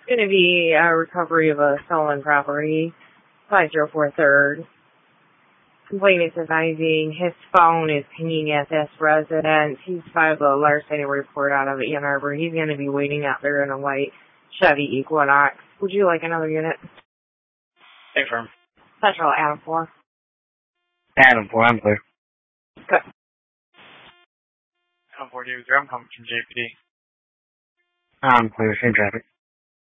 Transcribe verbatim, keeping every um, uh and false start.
Going to be a recovery of a stolen property. five zero four third. Complainant is advising his phone is pinging at this residence. He's filed a larceny report out of Ann Arbor. He's going to be waiting out there in a white Chevy Equinox. Would you like another unit? Hey, firm. Central Adam four. Adam four, I'm clear. Good. Adam four, David, I'm coming from J P D. I'm clear, same traffic.